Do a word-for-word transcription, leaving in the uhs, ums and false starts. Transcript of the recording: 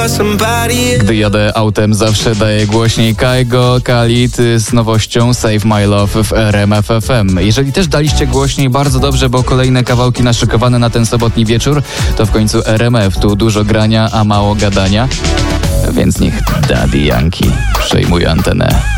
Gdy jadę autem, zawsze daję głośniej Kaigo, Khalid z nowością Save My Love w R M F F M. Jeżeli też daliście głośniej, bardzo dobrze, bo kolejne kawałki naszykowane na ten sobotni wieczór to w końcu R M F. Tu dużo grania, a mało gadania. Więc niech Daddy Yankee przejmuje antenę.